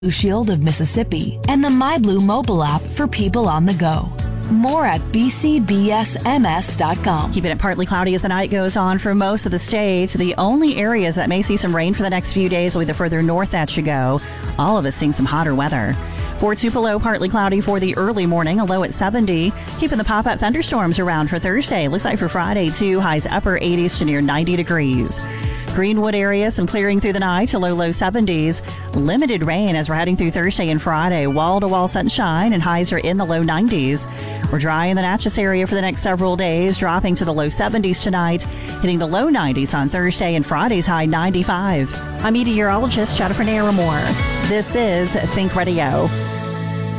Blue Shield of Mississippi, and the MyBlue mobile app for people on the go. More at bcbsms.com. Keeping it partly cloudy as the night goes on for most of the state. The only areas that may see some rain for the next few days will be the further north that you go. All of us seeing some hotter weather. For Tupelo, partly cloudy for the early morning, a low at 70. Keeping the pop-up thunderstorms around for Thursday. Looks like for Friday, too, highs upper 80s to near 90 degrees. Greenwood area, some clearing through the night to low 70s. Limited rain as we're heading through Thursday and Friday. Wall-to-wall sunshine and highs are in the low 90s. We're dry in the Natchez area for the next several days, dropping to the low 70s tonight, hitting the low 90s on Thursday and Friday's high 95. I'm meteorologist Jennifer Naramore. This is Think Radio.